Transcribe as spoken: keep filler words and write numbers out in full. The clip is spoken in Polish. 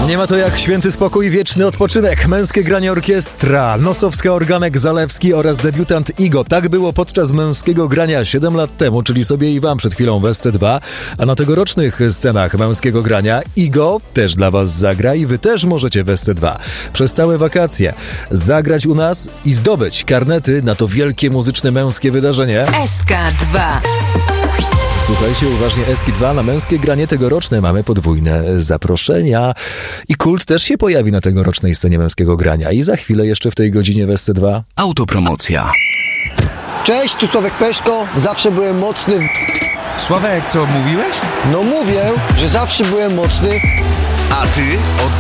Nie ma to jak święty spokój, wieczny odpoczynek. Męskie granie orkiestra, Nosowska, Organek, Zalewski oraz debiutant Igo. Tak było podczas męskiego grania siedem lat temu, czyli sobie i wam przed chwilą w S C dwa. A na tegorocznych scenach męskiego grania Igo też dla was zagra i wy też możecie w S C dwa przez całe wakacje zagrać u nas i zdobyć karnety na to wielkie muzyczne męskie wydarzenie. S K dwa. Słuchajcie uważnie, S K dwa na męskie granie tegoroczne mamy podwójne zaproszenia i Kult też się pojawi na tegorocznej scenie męskiego grania i za chwilę jeszcze w tej godzinie w S C dwa. Autopromocja. Cześć, tu Sławek Peszko, zawsze byłem mocny. w- Sławek, co mówiłeś? No mówię, że zawsze byłem mocny. A ty od